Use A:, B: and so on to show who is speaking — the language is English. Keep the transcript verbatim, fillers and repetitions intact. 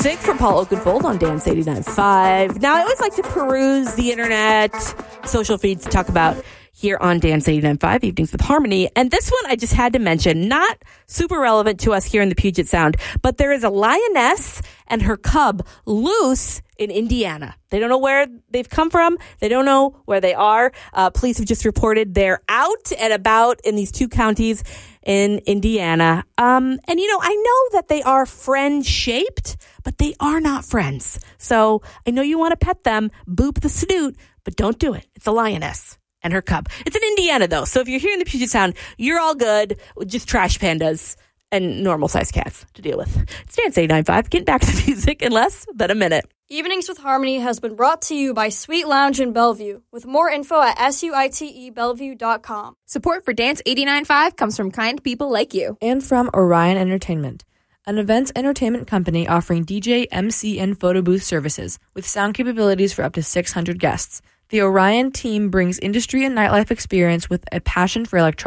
A: music from Paul Oakenfold on Dance eighty-nine point five. Now, I always like to peruse the internet, social feeds to talk about here on Dance eighty-nine point five, Evenings with Harmony. And this one I just had to mention, not super relevant to us here in the Puget Sound, but there is a lioness and her cub loose in Indiana. They don't know where they've come from. They don't know where they are. Uh, police have just reported they're out and about in these two counties in Indiana. Um, and, you know, I know that they are friend-shaped, but they are not friends. So I know you want to pet them, boop the snoot, but don't do it. It's a lioness and her cub. It's in Indiana, though. So if you're here in the Puget Sound, you're all good with just trash pandas and normal-sized cats to deal with. It's Dance eighty-nine point five. Getting back to music in less than a minute.
B: Evenings with Harmony has been brought to you by Sweet Lounge in Bellevue, with more info at suite bellevue dot com.
C: Support for Dance eighty-nine point five comes from kind people like you.
D: And from Orion Entertainment, an events entertainment company offering D J, M C, and photo booth services with sound capabilities for up to six hundred guests. The Orion team brings industry and nightlife experience with a passion for electronic